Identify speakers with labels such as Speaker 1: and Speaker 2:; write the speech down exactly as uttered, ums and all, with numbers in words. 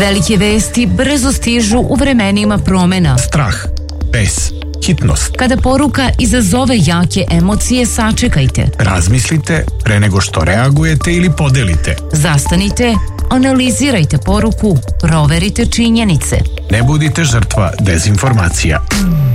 Speaker 1: Velike vesti brzo stižu u vremenima promena.
Speaker 2: Strah, bes, hitnost.
Speaker 1: Kada poruka izazove jake emocije, sačekajte.
Speaker 2: Razmislite pre nego što reagujete ili podelite.
Speaker 1: Zastanite, analizirajte poruku, proverite činjenice.
Speaker 2: Ne budite žrtva dezinformacija.